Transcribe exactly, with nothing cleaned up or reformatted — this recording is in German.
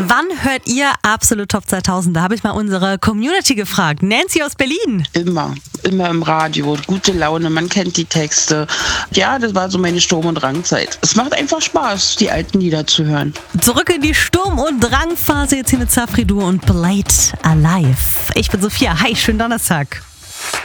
Wann hört ihr Absolut Top zweitausend? Da habe ich mal unsere Community gefragt. Nancy aus Berlin. Immer, immer im Radio. Gute Laune, man kennt die Texte. Ja, das war so meine Sturm- und Drangzeit. Es macht einfach Spaß, die alten Lieder zu hören. Zurück in die Sturm- und Drangphase jetzt hier mit Safri Duo und Blade Alive. Ich bin Sophia. Hi, schönen Donnerstag.